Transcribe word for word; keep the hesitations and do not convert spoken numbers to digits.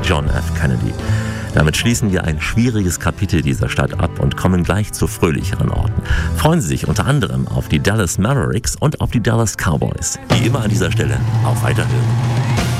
John F. Kennedy. Damit schließen wir ein schwieriges Kapitel dieser Stadt ab und kommen gleich zu fröhlicheren Orten. Freuen Sie sich unter anderem auf die Dallas Mavericks und auf die Dallas Cowboys. Wie immer an dieser Stelle, auf Weiterhören.